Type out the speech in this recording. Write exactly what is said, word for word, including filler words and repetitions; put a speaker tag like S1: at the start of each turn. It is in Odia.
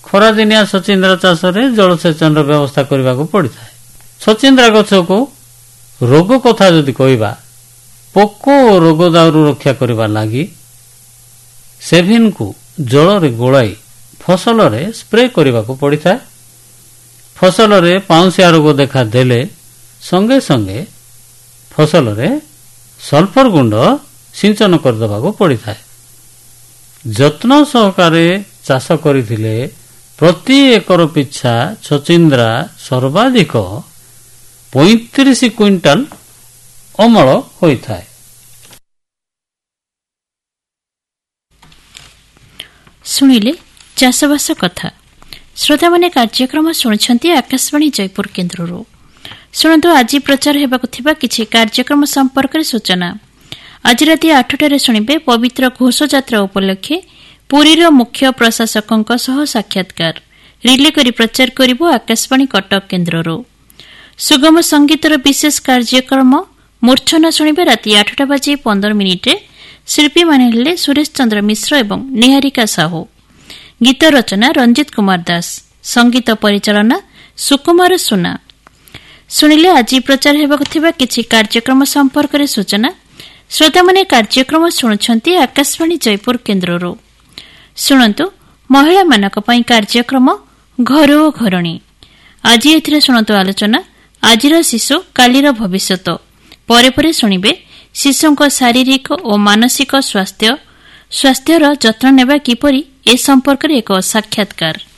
S1: ଖରାଦିନିଆ ଛଚିନ୍ଦ୍ରା ଚାଷରେ ଜଳସେଚନର ବ୍ୟବସ୍ଥା କରିବାକୁ ପଡ଼ିଥାଏ। ଛଚିନ୍ଦ୍ରା ଗଛକୁ ରୋଗ କଥା ଯଦି କହିବା, ପୋକ ଓ ରୋଗ ଦାଉରୁ ରକ୍ଷା କରିବା ଲାଗି ସେଭିନ୍କୁ ଜଳରେ ଗୋଳାଇ ଫସଲରେ ସ୍ପ୍ରେ କରିବାକୁ ପଡ଼ିଥାଏ। ଫସଲରେ ପାଉଁଶିଆ ରୋଗ ଦେଖାଦେଲେ ସଙ୍ଗେ ସଙ୍ଗେ ଫସଲରେ ସଲଫର ଗୁଣ୍ଡ ସିଞ୍ଚନ କରିଦେବାକୁ ପଡ଼ିଥାଏ। ଯତ୍ନ ସହକାରେ ଚାଷ କରିଥିଲେ ପ୍ରତି ଏକର ପିଛା ଛଚିନ୍ଦ୍ରା ସର୍ବାଧିକ ପଇଁତିରିଶ କ୍ୱିଣ୍ଟାଲ ଅମଳ ହୋଇଥାଏ।
S2: ଶୁଣିଲେ ଚାଷବାସ କଥା। ଶ୍ରୋତାମାନେ କାର୍ଯ୍ୟକ୍ରମ ଶୁଣୁଛନ୍ତି ଆକାଶବାଣୀ ଜୟପୁର କେନ୍ଦ୍ରରୁ। ଶୁଣନ୍ତୁ ଆଜି ପ୍ରଚାର ହେବାକୁ ଥିବା କିଛି କାର୍ଯ୍ୟକ୍ରମ ସମ୍ପର୍କରେ ସୂଚନା। ଆଜି ରାତି ଆଠଟାରେ ଶୁଣିବେ ପବିତ୍ର ଘୋଷଯାତ୍ରା ଉପଲକ୍ଷେ ପୁରୀର ମୁଖ୍ୟ ପ୍ରଶାସକଙ୍କ ସହ ସାକ୍ଷାତକାର। ରିଲେ କରି ପ୍ରଚାର କରିବ ଆକାଶବାଣୀ କଟକ କେନ୍ଦ୍ରରୁ। ସୁଗମ ସଙ୍ଗୀତର ବିଶେଷ କାର୍ଯ୍ୟକ୍ରମ ମୂର୍ଚ୍ଛନା ଶୁଣିବେ ରାତି ଆଠଟା ବାଜି ପନ୍ଦର ମିନିଟ୍ରେ। ଶିଳ୍ପୀମାନେ ହେଲେ ସୁରେଶ ଚନ୍ଦ୍ର ମିଶ୍ର ଏବଂ ନିହାରିକା ସାହୁ। ଗୀତ ରଚନା ରଞ୍ଜିତ କୁମାର ଦାସ, ସଙ୍ଗୀତ ପରିଚାଳନା ସୁକୁମାର ସୁନା। ଶୁଣିଲେ ଆଜି ପ୍ରଚାର ହେବାକୁ ଥିବା କିଛି କାର୍ଯ୍ୟକ୍ରମ ସମ୍ପର୍କରେ ସୂଚନା। ଶ୍ରୋତାମାନେ କାର୍ଯ୍ୟକ୍ରମ ଶୁଣୁଛନ୍ତି ଆକାଶବାଣୀ ଜୟପୁର କେନ୍ଦ୍ରରୁ। ଶୁଣନ୍ତୁ ମହିଳାମାନଙ୍କ ପାଇଁ କାର୍ଯ୍ୟକ୍ରମ ଘର ଓ ଘରଣୀ। ଆଜି ଏଥିରେ ଶୁଣନ୍ତୁ ଆଲୋଚନା ଆଜିର ଶିଶୁ କାଲିର ଭବିଷ୍ୟତ। ପରେ ପରେ ଶୁଣିବେ ଶିଶୁଙ୍କ ଶାରୀରିକ ଓ ମାନସିକ ସ୍ୱାସ୍ଥ୍ୟ ସ୍ୱାସ୍ଥ୍ୟର ଯତ୍ନ ନେବା କିପରି ଏ ସମ୍ପର୍କରେ ଏକ ସାକ୍ଷାତକାର।